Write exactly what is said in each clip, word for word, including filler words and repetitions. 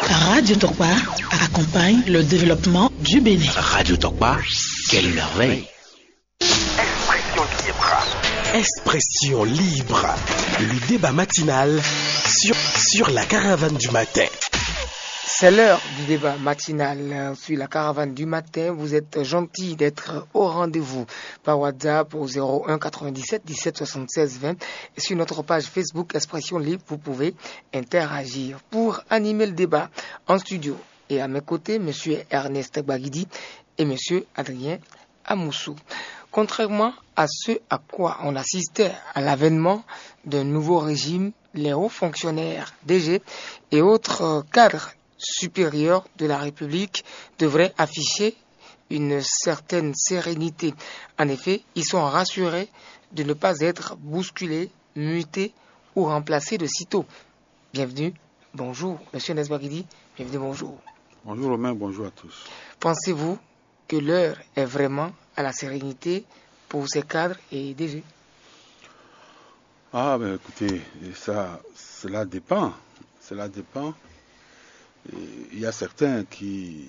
Radio Tokpa accompagne le développement du Bénin. Radio Tokpa, quelle merveille! Expression libre. Expression libre. Le débat matinal sur, sur la caravane du matin. C'est l'heure du débat matinal sur la caravane du matin. Vous êtes gentil d'être au rendez-vous par WhatsApp au zéro un quatre-vingt-dix-sept dix-sept soixante-seize vingt et sur notre page Facebook Expression Libre, vous pouvez interagir. Pour animer le débat en studio et à mes côtés, M. Ernest Bagidi et M. Adrien Amoussou. Contrairement à ce à quoi on assistait à l'avènement d'un nouveau régime, les hauts fonctionnaires, D G et autres cadres supérieurs de la République devraient afficher une certaine sérénité. En effet, ils sont rassurés de ne pas être bousculés, mutés ou remplacés de sitôt. Bienvenue, bonjour, Monsieur Nesbagidi, bienvenue, bonjour. Bonjour Romain, bonjour à tous. Pensez-vous que l'heure est vraiment à la sérénité pour ces cadres et D G? Ah, ben écoutez, ça, cela dépend, cela dépend. Il y a certains qui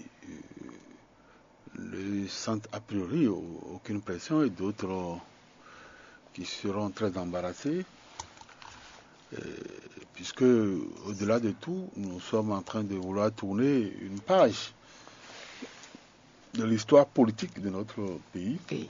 ne sentent a priori aucune pression et d'autres qui seront très embarrassés, puisque au-delà de tout, nous sommes en train de vouloir tourner une page de l'histoire politique de notre pays. Oui.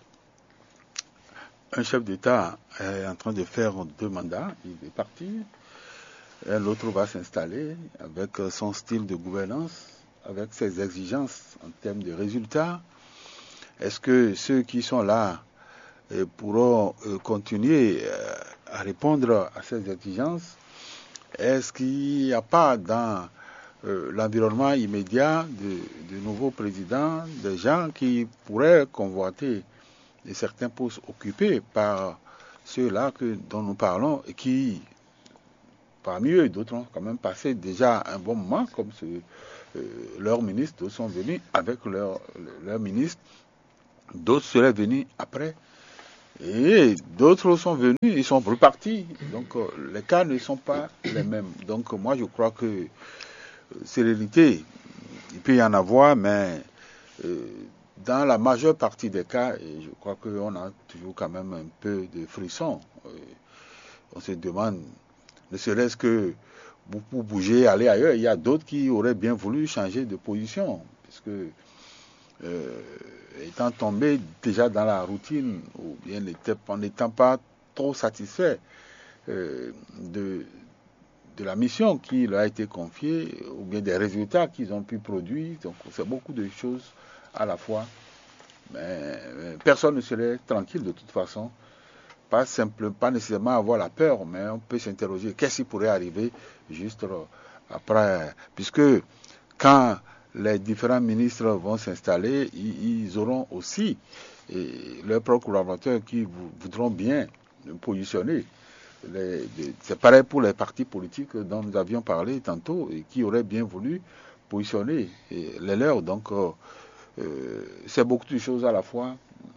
Un chef d'État est en train de faire deux mandats, il est parti. Et l'autre va s'installer avec son style de gouvernance, avec ses exigences en termes de résultats. Est-ce que ceux qui sont là pourront continuer à répondre à ces exigences? Est-ce qu'il n'y a pas dans l'environnement immédiat de, de nouveaux présidents des gens qui pourraient convoiter certains postes occupés par ceux-là que, dont nous parlons et qui, parmi eux, d'autres ont quand même passé déjà un bon moment, comme ce, euh, leurs ministres, d'autres sont venus avec leurs leur ministres, d'autres seraient venus après, et d'autres sont venus, ils sont repartis. Donc euh, les cas ne sont pas les mêmes. Donc moi je crois que euh, sérénité, il peut y en avoir, mais euh, dans la majeure partie des cas, et je crois qu'on a toujours quand même un peu de frisson. Euh, on se demande, ne serait-ce que pour bouger, aller ailleurs, il y a d'autres qui auraient bien voulu changer de position, puisque euh, étant tombés déjà dans la routine, ou bien en n'étant pas trop satisfaits euh, de, de la mission qui leur a été confiée, ou bien des résultats qu'ils ont pu produire, donc c'est beaucoup de choses à la fois. Mais personne ne serait tranquille de toute façon. Pas simple, pas nécessairement avoir la peur, mais on peut s'interroger qu'est-ce qui pourrait arriver juste après, puisque quand les différents ministres vont s'installer, ils, ils auront aussi et, leurs propres collaborateurs qui voudront bien positionner. Les, c'est pareil pour les partis politiques dont nous avions parlé tantôt et qui auraient bien voulu positionner et les leurs. Donc, euh, euh, c'est beaucoup de choses à la fois.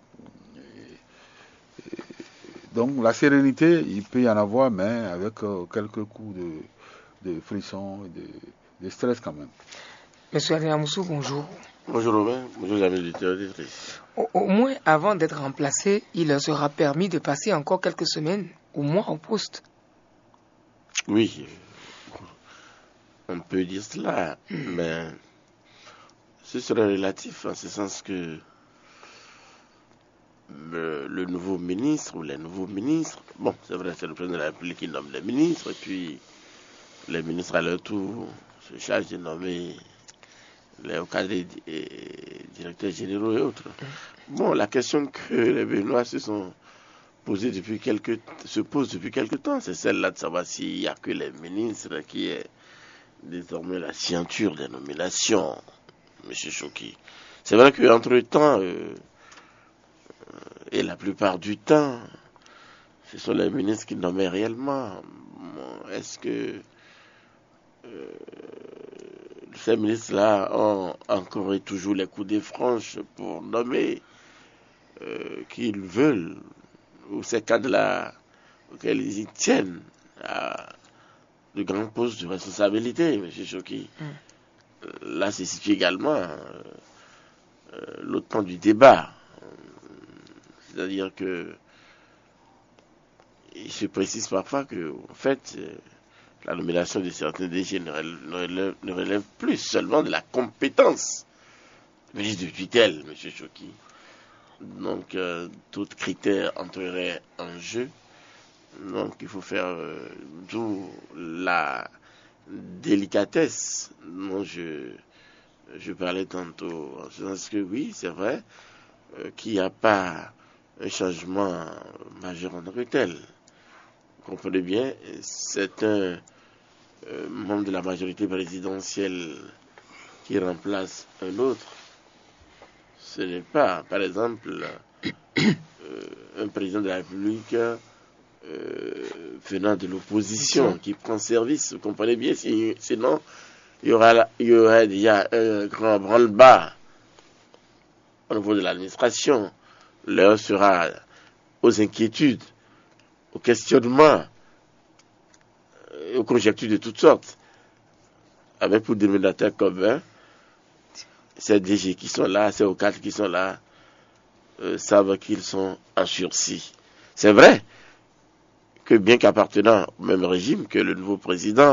Donc la sérénité, il peut y en avoir, mais avec euh, quelques coups de, de frisson et de, de stress quand même. Monsieur Adrien Amoussou, bonjour. Bonjour Robin, bonjour les amis auditeurs et auditrices. Au, au moins, avant d'être remplacé, il leur sera permis de passer encore quelques semaines, au moins en poste. Oui, on peut dire cela, mais ce serait relatif en ce sens que Le, le nouveau ministre ou les nouveaux ministres, bon, c'est vrai, c'est le président de la République qui nomme les ministres, et puis les ministres à leur tour se chargent de nommer les cadres et directeurs généraux et autres. Bon, la question que les Béninois se sont posée depuis quelques, se pose depuis quelque temps, c'est celle-là de savoir s'il n'y a que les ministres qui est désormais la scienture des nominations, M. Chouki. C'est vrai qu'entre-temps, euh, et la plupart du temps, ce sont les ministres qui nommaient réellement. Est-ce que euh, ces ministres-là ont encore et toujours les coudées franches pour nommer euh, qui ils veulent, ou ces cadres-là auxquels ils y tiennent à de grands postes de responsabilité, M. Chouki. Mm. là se situe également euh, euh, l'autre point du débat. C'est-à-dire que il se précise parfois que, en fait, euh, la nomination de certains D G ne relève, ne relève, ne relève plus seulement de la compétence du ministre de tutelle, M. Choki. Donc, euh, tout critère entrerait en jeu. Donc, il faut faire euh, d'où la délicatesse dont je, je parlais tantôt. En ce sens que oui, c'est vrai euh, qu'il n'y a pas un changement majeur en tant que tel. Vous comprenez bien, c'est un euh, membre de la majorité présidentielle qui remplace un autre. Ce n'est pas, par exemple, euh, un président de la République euh, venant de l'opposition qui prend service. Vous comprenez bien, sinon il y aura, il y aura déjà un grand branle-bas au niveau de l'administration. L'heure sera aux inquiétudes, aux questionnements, aux conjectures de toutes sortes. Avec pour dénominateur commun, ces D G qui sont là, ces O quatre qui sont là, euh, savent qu'ils sont en sursis. C'est vrai que bien qu'appartenant au même régime que le nouveau président,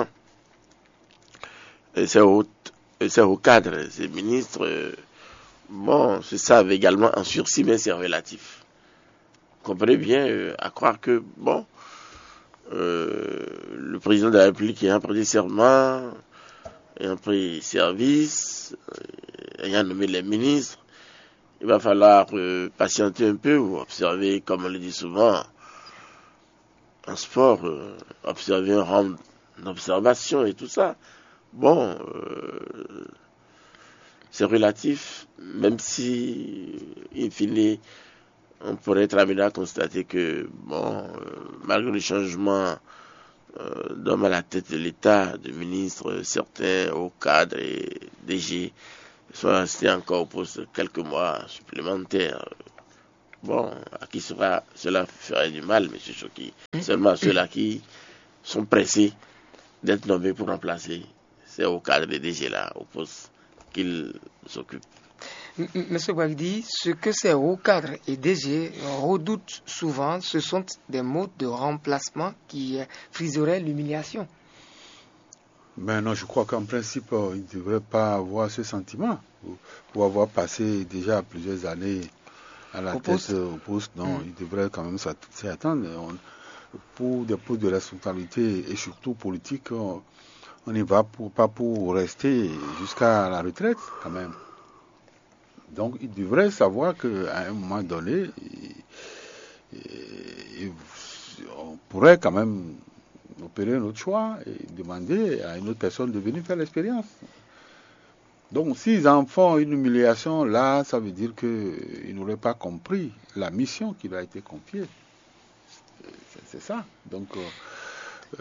ces hauts cadres, ces ministres, euh, bon, se savent également en sursis, mais c'est relatif. Vous comprenez bien, euh, à croire que, bon, euh, le président de la République ayant prêté serment, ayant pris service, euh, ayant nommé les ministres, il va falloir euh, patienter un peu ou observer, comme on le dit souvent, en sport, euh, observer un round d'observation et tout ça. Bon, euh, c'est relatif, même si, in fine, on pourrait être amené à constater que, bon, euh, malgré le changement euh, d'homme à la tête de l'État, de ministres, certains hauts cadres et D G sont restés encore au poste quelques mois supplémentaires. Bon, à qui sera, cela ferait du mal, M. Choki. Seulement ceux-là qui sont pressés d'être nommés pour remplacer ces hauts cadres et D G-là au poste qu'ils occupent. Monsieur Bagdi, ce que ces hauts cadres et D G redoutent souvent, ce sont des modes de remplacement qui friseraient l'humiliation. Mais non, je crois qu'en principe, ils ne devraient pas avoir ce sentiment. Pour avoir passé déjà plusieurs années à la au tête poste. au poste, non, mmh. ils devraient quand même s'y attendre. On, pour des postes de responsabilité et surtout politique, on n'y va pour, pas pour rester jusqu'à la retraite quand même. Donc ils devraient savoir qu'à un moment donné, il, il, on pourrait quand même opérer un autre choix et demander à une autre personne de venir faire l'expérience. Donc s'ils en font une humiliation, là, ça veut dire qu'ils n'auraient pas compris la mission qui leur a été confiée. C'est ça. Donc, euh,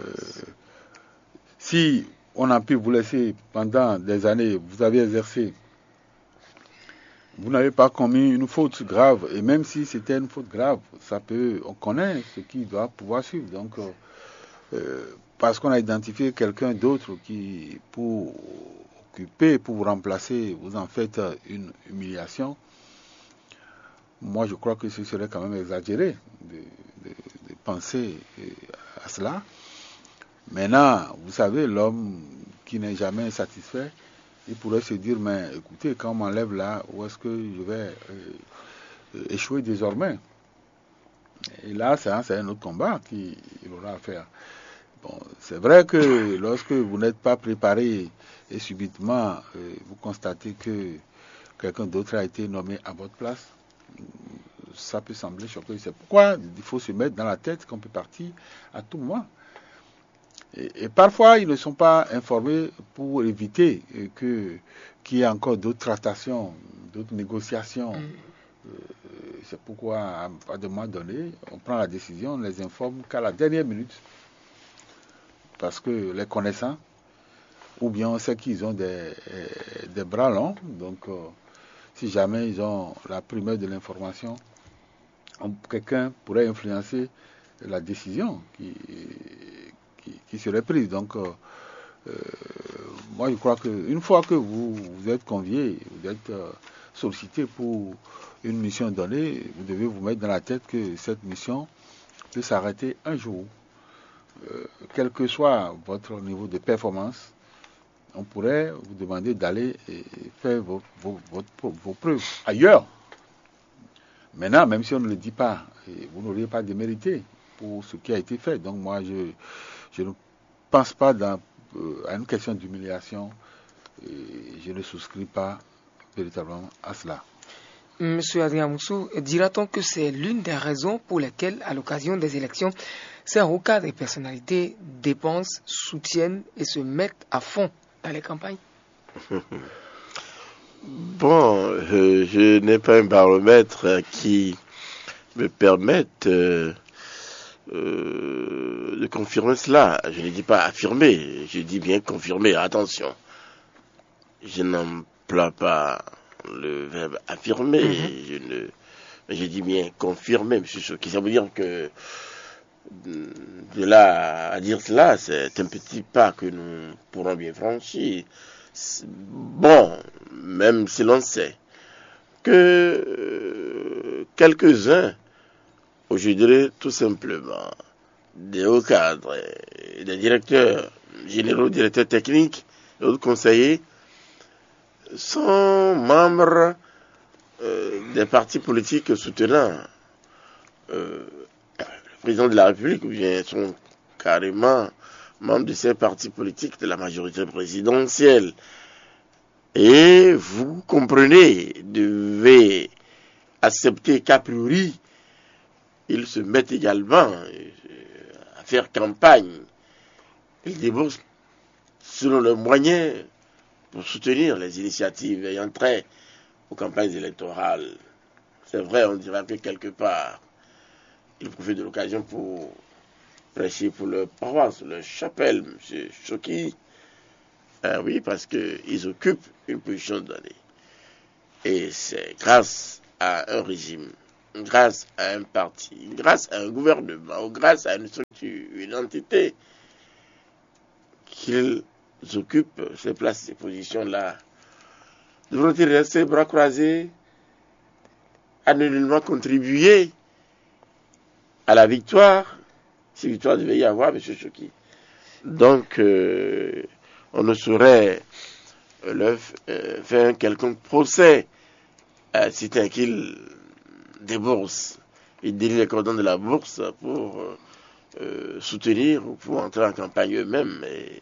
si on a pu vous laisser pendant des années, vous avez exercé, vous n'avez pas commis une faute grave, et même si c'était une faute grave, ça peut, on connaît ce qui doit pouvoir suivre. Donc, euh, parce qu'on a identifié quelqu'un d'autre qui, pour occuper, pour vous remplacer, vous en faites une humiliation, moi je crois que ce serait quand même exagéré de, de, de penser à cela. Maintenant, vous savez, l'homme qui n'est jamais satisfait, il pourrait se dire, mais écoutez, quand on m'enlève là, où est-ce que je vais euh, échouer désormais? Et là, c'est un, c'est un autre combat qu'il aura à faire. Bon, c'est vrai que lorsque vous n'êtes pas préparé et subitement euh, vous constatez que quelqu'un d'autre a été nommé à votre place, ça peut sembler choquant. C'est pourquoi il faut se mettre dans la tête qu'on peut partir à tout moment. Et, et parfois, ils ne sont pas informés pour éviter que, qu'il y ait encore d'autres tractations, d'autres négociations. Mm. Euh, c'est pourquoi, à, à un moment donné, on prend la décision, on les informe qu'à la dernière minute. Parce que les connaissants, ou bien on sait qu'ils ont des, des bras longs, donc euh, si jamais ils ont la primeur de l'information, on, quelqu'un pourrait influencer la décision qui, qui, qui serait prise. Donc, euh, euh, moi je crois qu'une fois que vous, vous êtes convié, vous êtes euh, sollicité pour une mission donnée, vous devez vous mettre dans la tête que cette mission peut s'arrêter un jour. Euh, quel que soit votre niveau de performance, on pourrait vous demander d'aller et faire vos, vos, vos, vos preuves ailleurs. Maintenant, même si on ne le dit pas, vous n'auriez pas démérité pour ce qui a été fait. Donc moi, je, je ne pense pas dans, euh, à une question d'humiliation et je ne souscris pas véritablement à cela. Monsieur Adrien Moussou, dira-t-on que c'est l'une des raisons pour lesquelles, à l'occasion des élections, ces hauts cadres et personnalités dépensent, soutiennent et se mettent à fond dans les campagnes? Bon, euh, je n'ai pas un baromètre euh, qui me permette euh, euh, de confirmer cela. Je ne dis pas affirmer, je dis bien confirmer. Attention, je n'emploie pas le verbe affirmer, mm-hmm. je ne, je dis bien confirmer, monsieur Choki. Ça veut dire que de là à dire cela, c'est un petit pas que nous pourrons bien franchir. Bon, même si l'on sait que euh, quelques-uns, je dirais tout simplement, des hauts cadres, des directeurs généraux, directeurs techniques, d'autres conseillers, sont membres euh, des partis politiques soutenant euh, le président de la République, ou bien sont carrément membres de ces partis politiques de la majorité présidentielle. Et vous comprenez, devez accepter qu'a priori, ils se mettent également à faire campagne. Ils déboursent selon leurs moyens pour soutenir les initiatives ayant trait aux campagnes électorales. C'est vrai, on dira que quelque part, ils profitent de l'occasion pour prêcher pour leur paroisse, leur chapelle, M. Choki. Ah oui, parce qu'ils occupent une position donnée. Et c'est grâce à un régime, grâce à un parti, grâce à un gouvernement, ou grâce à une structure, une entité, qu'ils occupent ces places, ces positions-là. Devront-ils rester bras croisés, anonymement contribuer à la victoire, si victoire devait y avoir, M. Choki. Donc, euh, on ne saurait leur euh, faire un quelconque procès euh, si tant qu'ils déboursent, ils délient les cordons de la bourse pour euh, soutenir ou pour entrer en campagne eux-mêmes et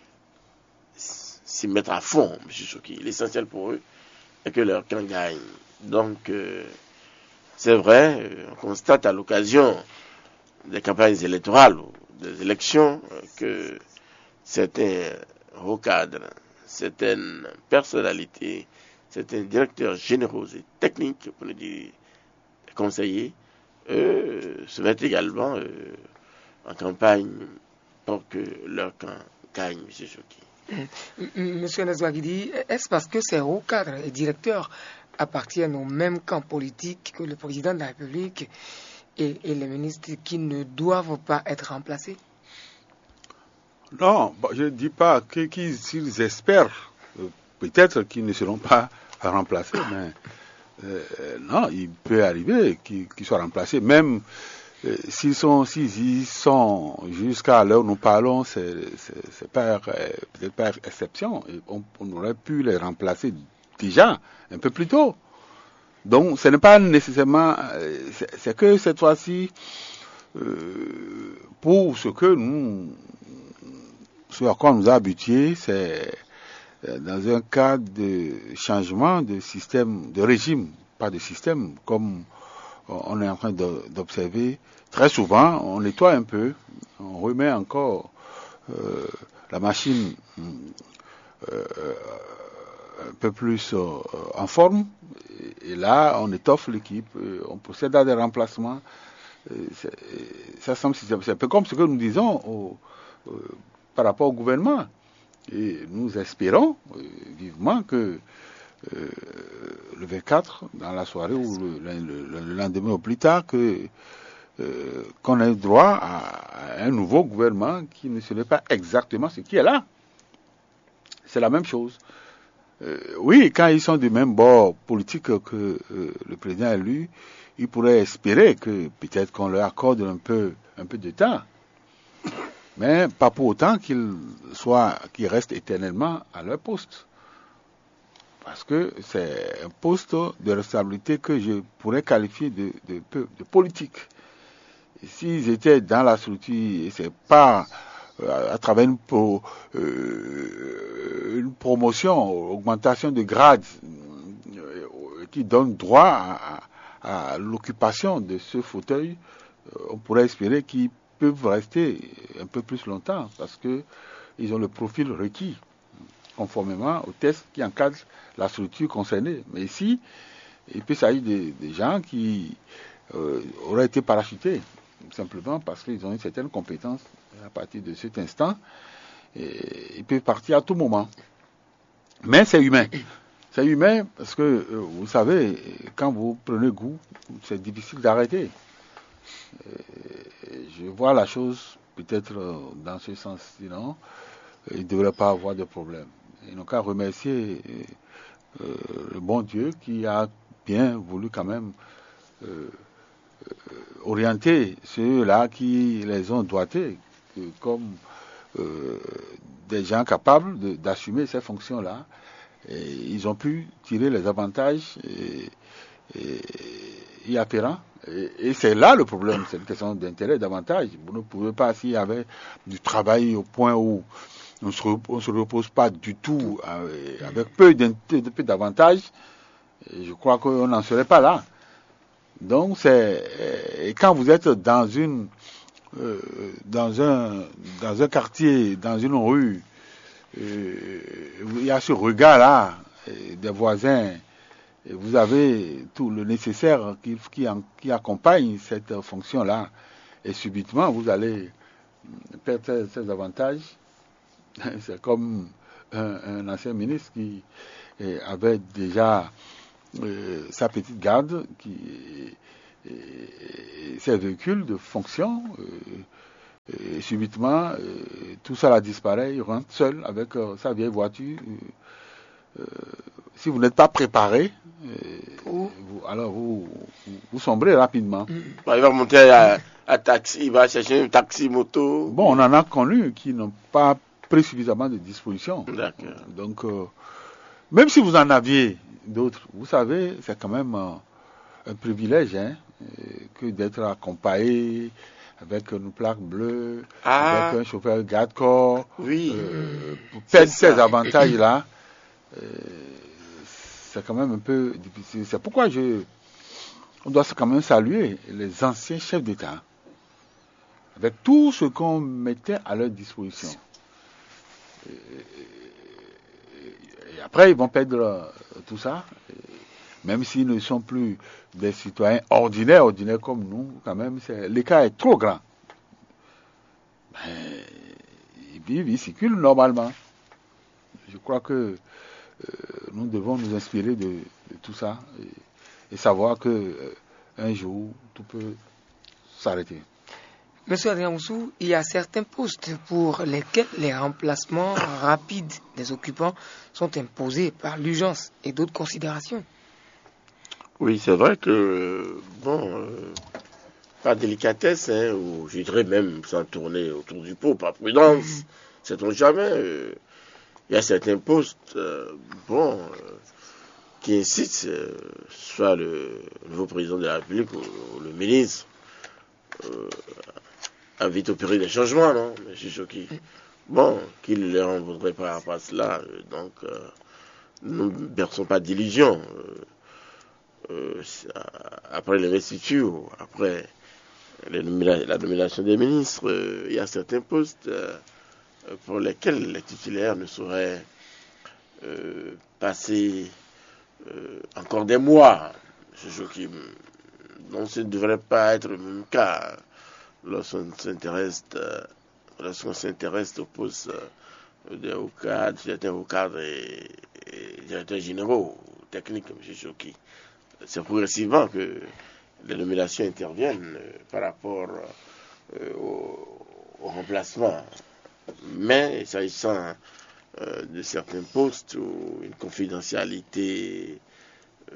s'y mettre à fond, M. Choki. L'essentiel pour eux est que leur camp gagne. Donc, euh, c'est vrai, on constate à l'occasion des campagnes électorales ou des élections euh, que certains hauts cadres, certaines personnalités, certains directeurs généraux et techniques, pour ne dire conseillers, euh, se mettent également euh, en campagne pour que leur camp gagne, M. Choki. Monsieur Nazouagidi, est-ce parce que ces hauts cadres et directeurs appartiennent au même camp politique que le président de la République et, et les ministres qui ne doivent pas être remplacés? Non, je ne dis pas que qu'ils espèrent, euh, peut-être qu'ils ne seront pas remplacés, mais euh, non, il peut arriver qu'ils, qu'ils soient remplacés, même euh, s'ils sont, s'ils y sont jusqu'à l'heure où nous parlons, c'est, c'est, c'est par, euh, peut-être par exception, on, on aurait pu les remplacer déjà un peu plus tôt. Donc, ce n'est pas nécessairement, euh, c'est, c'est que cette fois-ci, euh, pour ce que nous ce à quoi on nous a habitués, c'est dans un cadre de changement de système, de régime, pas de système, comme on est en train de, d'observer. Très souvent, on nettoie un peu, on remet encore euh, la machine euh, un peu plus euh, en forme, et là, on étoffe l'équipe, on procède à des remplacements. C'est, ça semble, c'est un peu comme ce que nous disons au, au par rapport au gouvernement. Et nous espérons euh, vivement que euh, le vingt-quatre, dans la soirée ou le, le, le lendemain au plus tard, que, euh, qu'on ait droit à, à un nouveau gouvernement qui ne serait pas exactement ce qui est là. c'est la même chose. Euh, oui, quand ils sont du même bord politique que euh, le président élu, ils pourraient espérer que peut-être qu'on leur accorde un peu, un peu de temps. Mais pas pour autant qu'ils soient, qu'ils restent éternellement à leur poste. Parce que c'est un poste de responsabilité que je pourrais qualifier de, de, de, de politique. Et s'ils étaient dans la structure, et c'est pas euh, à travers une, pro, euh, une promotion, augmentation de grade euh, qui donne droit à, à, à l'occupation de ce fauteuil, euh, on pourrait espérer qu'ils peuvent rester un peu plus longtemps parce que ils ont le profil requis conformément aux tests qui encadrent la structure concernée. Mais ici, il peut s'agir de, de gens qui euh, auraient été parachutés simplement parce qu'ils ont une certaine compétence. Et à partir de cet instant, et, ils peuvent partir à tout moment. Mais c'est humain. C'est humain parce que, euh, vous savez, quand vous prenez goût, c'est difficile d'arrêter. Je vois la chose peut-être dans ce sens, sinon il ne devrait pas avoir de problème. Ils n'ont qu'à remercier euh, le bon Dieu qui a bien voulu quand même euh, euh, orienter ceux-là qui les ont doigtés comme euh, des gens capables de, d'assumer ces fonctions-là. Et ils ont pu tirer les avantages et, et, y afférents. Et, et c'est là le problème, c'est une question d'intérêt, d'avantage. Vous ne pouvez pas, s'il y avait du travail au point où on ne se, on se repose pas du tout avec peu, peu d'avantages, je crois qu'on n'en serait pas là. Donc c'est, et quand vous êtes dans une, euh, dans un, dans un quartier, dans une rue, euh, il y a ce regard-là des voisins. Et vous avez tout le nécessaire qui, qui, qui accompagne cette fonction-là. Et subitement, vous allez perdre ces, ces avantages. C'est comme un, un ancien ministre qui eh, avait déjà euh, sa petite garde, qui, et, et, ses véhicules de fonction. Euh, et subitement, euh, tout ça là disparaît. Il rentre seul avec euh, sa vieille voiture. Euh, si vous n'êtes pas préparé, euh, vous, alors vous, vous, vous sombrez rapidement. Bah, il va monter à, à taxi, il va chercher un taxi moto. Bon, on en a connu qui n'ont pas pris suffisamment de dispositions. D'accord. Donc, euh, même si vous en aviez d'autres, vous savez, c'est quand même euh, un privilège hein, que d'être accompagné avec une plaque bleue, ah, avec un chauffeur garde-corps. Oui. Euh, pour perdre ces avantages-là. Euh, c'est quand même un peu difficile. C'est pourquoi je, on doit quand même saluer les anciens chefs d'État avec tout ce qu'on mettait à leur disposition. Et, et après, ils vont perdre tout ça, même s'ils ne sont plus des citoyens ordinaires, ordinaires comme nous, quand même, c'est, l'écart est trop grand. Mais ils vivent, ils circulent normalement. Je crois que Euh, nous devons nous inspirer de, de tout ça et, et savoir que euh, un jour tout peut s'arrêter. Monsieur Adrien Moussou, il y a certains postes pour lesquels les remplacements rapides des occupants sont imposés par l'urgence et d'autres considérations. Oui, c'est vrai que, bon, euh, par délicatesse, hein, ou je dirais même sans tourner autour du pot, par prudence, mmh. sait-on jamais. Euh, Il y a certains postes, euh, bon, euh, qui incitent, euh, soit le nouveau président de la République ou, ou le ministre, euh, à vite opérer des changements, non, M. Choki. Bon, qu'il leur en voudrait par rapport à cela. Euh, donc, euh, nous ne berçons pas d'illusions. Euh, euh, après les restituts, après les nomina- la nomination des ministres, euh, il y a certains postes. Euh, pour lesquels les titulaires ne sauraient euh, passer euh, encore des mois. Donc ce ne devrait pas être le même cas lorsqu'on s'intéresse, euh, lorsqu'on s'intéresse aux postes euh, des hauts cadres, certains hauts cadres et, et directeurs généraux techniques, M. Choki. C'est progressivement que les nominations interviennent euh, par rapport euh, au, au remplacement. Mais s'agissant euh, de certains postes où une confidentialité euh,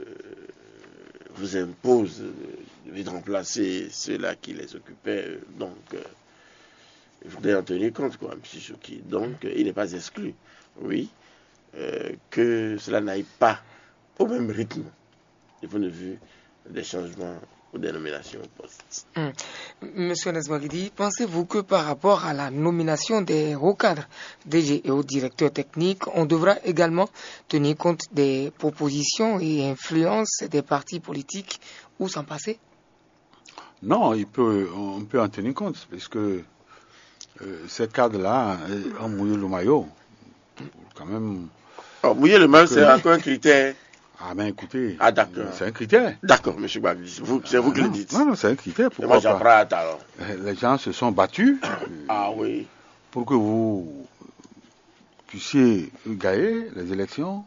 vous impose de remplacer ceux-là qui les occupaient. Donc, euh, il faudrait en tenir compte, quoi, M. Chouki. Donc, euh, il n'est pas exclu, oui, euh, que cela n'aille pas au même rythme du point de vue des changements ou des nominations au poste. Hum. Monsieur Nesmagidi, pensez-vous que par rapport à la nomination des hauts cadres, D G et hauts directeurs techniques, on devra également tenir compte des propositions et influences des partis politiques ou s'en passer? Non, il peut, on peut en tenir compte, puisque euh, ces cadres-là ont mouillé le maillot. Quand même. Alors, mouiller le maillot, c'est encore un critère. Ah ben écoutez, ah, d'accord. C'est un critère. D'accord, M. Babi, c'est vous, c'est vous qui non, le dites. Non, non, c'est un critère. Et moi, j'apprends à alors. Les gens se sont battus. Ah oui. Pour que vous puissiez gagner les élections.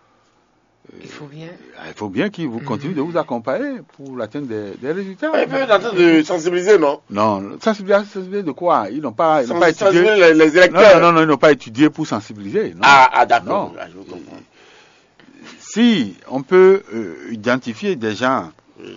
Il faut bien. Il faut bien qu'ils vous continuent de vous accompagner pour l'atteinte des, des résultats. Ils peuvent être en train de sensibiliser, non? Non, sensibiliser, sensibiliser de quoi? Ils n'ont pas, ils n'ont pas étudié. Sensibiliser les, les électeurs. Non, non, non, ils n'ont pas étudié pour sensibiliser. Non. Ah, ah d'accord. Ah, je vous comprends. Si on peut euh, identifier des gens oui.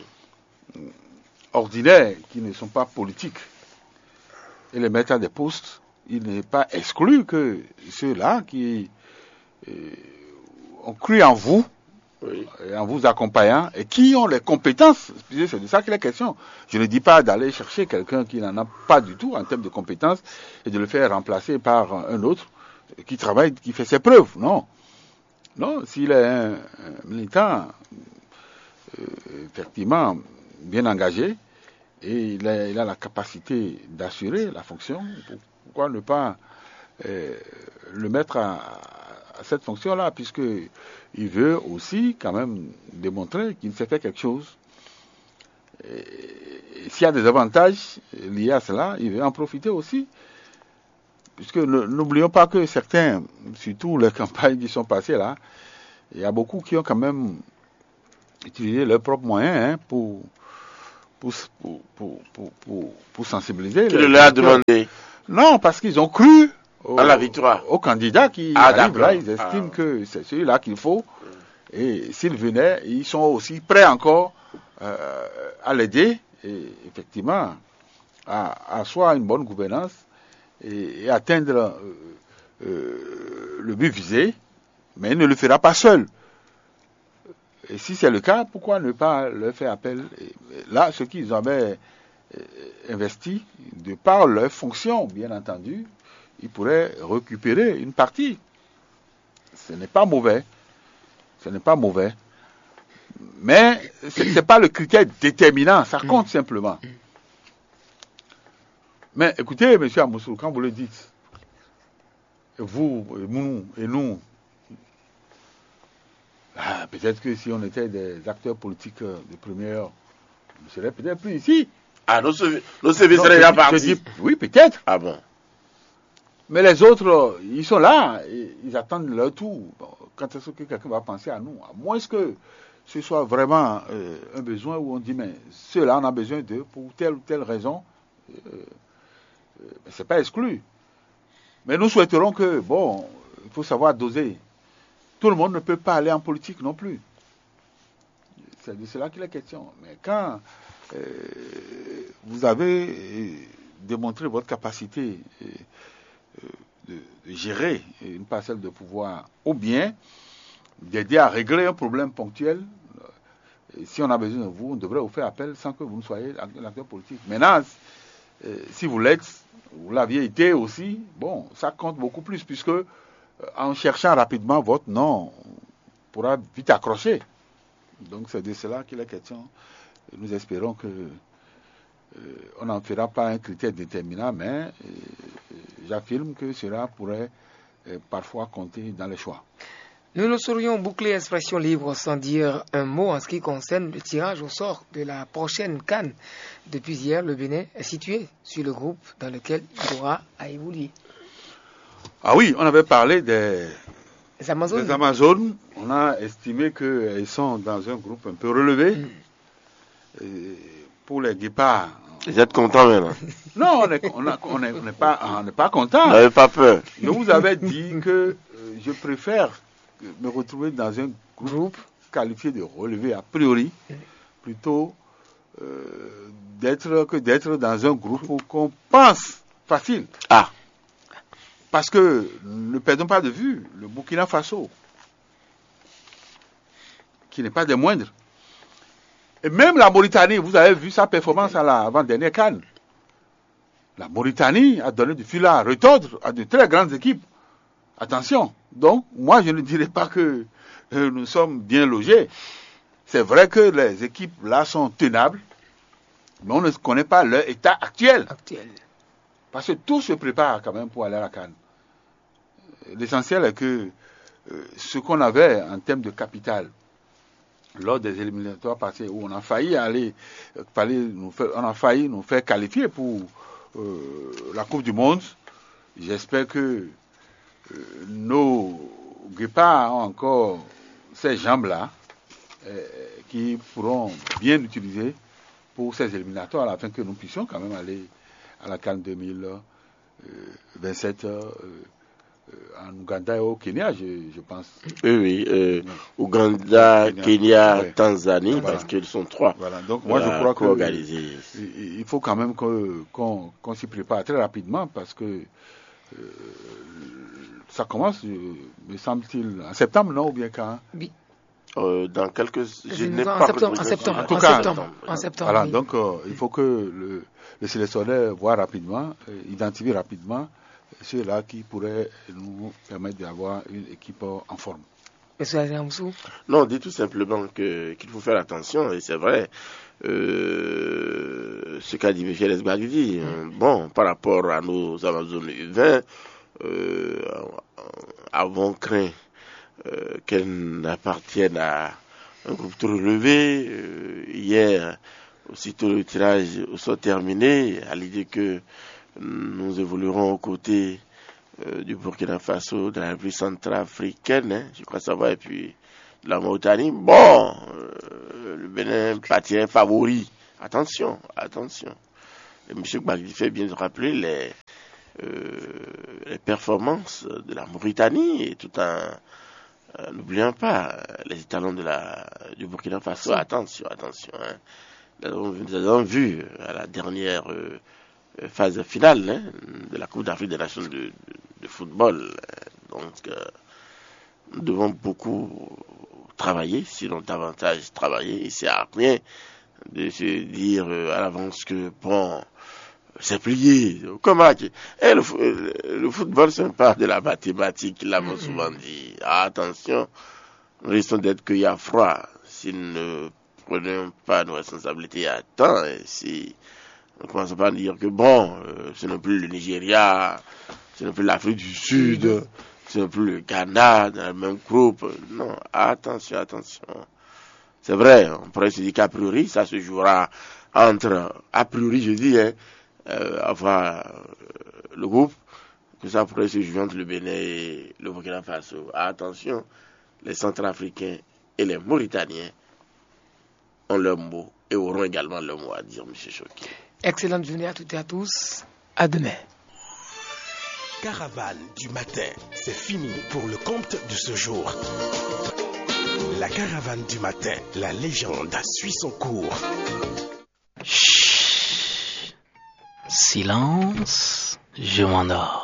ordinaires qui ne sont pas politiques et les mettre à des postes, il n'est pas exclu que ceux-là qui euh, ont cru en vous, oui. et en vous accompagnant, et qui ont les compétences, c'est de ça qu'il est question. Je ne dis pas d'aller chercher quelqu'un qui n'en a pas du tout en termes de compétences et de le faire remplacer par un autre qui travaille, qui fait ses preuves, non. Non, s'il est un, un militant euh, effectivement bien engagé et il a, il a la capacité d'assurer la fonction, pourquoi ne pas euh, le mettre à, à cette fonction-là, puisqu'il veut aussi quand même démontrer qu'il sait faire quelque chose. Et, et s'il y a des avantages liés à cela, il veut en profiter aussi. Puisque n'oublions pas que certains, surtout les campagnes qui sont passées là, il y a beaucoup qui ont quand même utilisé leurs propres moyens hein, pour, pour, pour, pour, pour, pour, pour sensibiliser. Qui le leur a demandé? Non, parce qu'ils ont cru au, à la victoire. Au candidat qui ah, arrive là, ils estiment ah. que c'est celui-là qu'il faut. Et s'ils venaient, ils sont aussi prêts encore euh, à l'aider et effectivement à asseoir une bonne gouvernance et, et atteindre euh, euh, le but visé, mais il ne le fera pas seul. Et si c'est le cas, pourquoi ne pas leur faire appel? Et là, ce qu'ils avaient investi, de par leur fonction, bien entendu, ils pourraient récupérer une partie. Ce n'est pas mauvais. Ce n'est pas mauvais. Mais ce n'est pas le critère déterminant, ça compte simplement. Mais écoutez, M. Amoussou, quand vous le dites, vous, et nous, et nous ah, peut-être que si on était des acteurs politiques de première, on ne serait peut-être plus ici. Ah, nos services seraient déjà partis. Oui, peut-être. Ah bon. Mais les autres, ils sont là, ils attendent leur tour. Bon, quand est-ce que quelqu'un va penser à nous? À moins que ce soit vraiment euh, un besoin où on dit, mais ceux-là, on a besoin d'eux pour telle ou telle raison. Euh, euh, c'est pas exclu. Mais nous souhaiterons que, bon, il faut savoir doser. Tout le monde ne peut pas aller en politique non plus. C'est de cela qu'il est question. Mais quand euh, vous avez euh, démontré votre capacité euh, de, de gérer une parcelle de pouvoir, ou bien d'aider à régler un problème ponctuel, et si on a besoin de vous, on devrait vous faire appel sans que vous ne soyez un acteur politique. Maintenant, euh, si vous l'êtes, vous l'aviez été aussi, bon, ça compte beaucoup plus, puisque euh, en cherchant rapidement votre nom, on pourra vite accrocher. Donc c'est de cela qu'il est question. Nous espérons que euh, on n'en fera pas un critère déterminant, mais euh, j'affirme que cela pourrait euh, parfois compter dans les choix. Nous ne saurions boucler Expression Libre sans dire un mot en ce qui concerne le tirage au sort de la prochaine CAN. Depuis hier, le Bénin est situé sur le groupe dans lequel il aura à évoluer. Ah oui, on avait parlé des, Les Amazones. des Amazones. On a estimé qu'elles sont dans un groupe un peu relevé. Mm. Et pour les guépards, Vous êtes content maintenant? Non, on n'est on a- on est- on n'est pas, on n'est pas content. Vous n'avez pas peur? Je vous avais dit que euh, je préfère me retrouver dans un groupe, Groupe. qualifié de relevé a priori, plutôt euh, d'être que d'être dans un groupe où qu'on pense facile. Ah, Parce que ne perdons pas de vue le Burkina Faso, qui n'est pas des moindres. Et même la Mauritanie, vous avez vu sa performance à la avant-dernière CAN. La Mauritanie a donné du fil à retordre à de très grandes équipes. Attention. Donc, moi, je ne dirais pas que euh, nous sommes bien logés. C'est vrai que les équipes là sont tenables, mais on ne connaît pas leur état actuel. Actuel. Parce que tout se prépare quand même pour aller à la CAN. L'essentiel est que euh, ce qu'on avait en termes de capital lors des éliminatoires passés, où on a failli aller, euh, fallait nous faire, on a failli nous faire qualifier pour euh, la Coupe du Monde. J'espère que euh, nos guépards ont encore ces jambes-là euh, qui pourront bien utiliser pour ces éliminatoires afin que nous puissions quand même aller à la CAN deux mille vingt-sept euh, euh, en Ouganda et au Kenya, je, je pense. oui, oui. Euh, Ouganda, Kenya, Kenya, ouais. Tanzanie, Voilà. parce qu'ils sont trois. Voilà, donc moi je Voilà, crois que co-organisés. il il faut quand même que- qu'on qu'on s'y prépare très rapidement parce que euh, ça commence, euh, me semble-t-il, en septembre, non, ou bien quand? Euh, dans quelques... Je n'ai en pas septembre, en retrouvé septembre, ça. En tout en cas, septembre, en septembre, Voilà, oui. donc euh, il faut que le, le sélectionneur voit rapidement, euh, identifie rapidement ceux-là qui pourraient nous permettre d'avoir une équipe euh, en forme. Monsieur Adamsou, Non, dit tout simplement que qu'il faut faire attention, et c'est vrai, euh, ce qu'a dit Michel Esbagdi, euh, bon, par rapport à nos Amazones U vingt, euh, avons craint euh, qu'elles n'appartiennent à un groupe trop relevé. Euh, hier, aussitôt le tirage au sort terminé, à l'idée que nous évoluerons aux côtés euh, du Burkina Faso, de la République centrafricaine, hein, je crois savoir, et puis de la Mauritanie. Bon, euh, le Bénin pâtirait favori. Attention, attention. Et M. Gbagdi fait bien de rappeler les, euh, les performances de la Mauritanie et tout en euh, n'oublions pas les étalons de la, du Burkina Faso. Attention, attention. Hein. Nous avons, nous avons vu à la dernière euh, phase finale hein, de la Coupe d'Afrique des Nations de, de, de football. Donc, euh, nous devons beaucoup travailler, sinon davantage travailler. Il ne sert à rien de se dire euh, à l'avance que, bon, c'est plié. Comment eh, le, le football, c'est pas de la mathématique, ils l'avons souvent dit. Ah, attention, nous risquons d'être qu'il y a froid si nous ne prenons pas nos responsabilités à temps. Et si on ne commence pas à dire que, bon, euh, ce n'est plus le Nigeria, ce n'est plus l'Afrique du Sud, ce n'est plus le Ghana dans le même groupe. Non, attention, attention. C'est vrai, on pourrait se dire qu'a priori, ça se jouera entre, a priori, je dis, hein, euh, avoir euh, le groupe, que ça pourrait se jouer entre le Bénin et le Burkina Faso. Attention, les Centrafricains et les Mauritaniens ont leur mot et auront également leur mot à dire, M. Choquet. excellente journée à toutes et à tous. À demain. Caravane du matin, c'est fini pour le compte de ce jour. La caravane du matin, la légende suit son cours. Chut. Silence, je m'endors.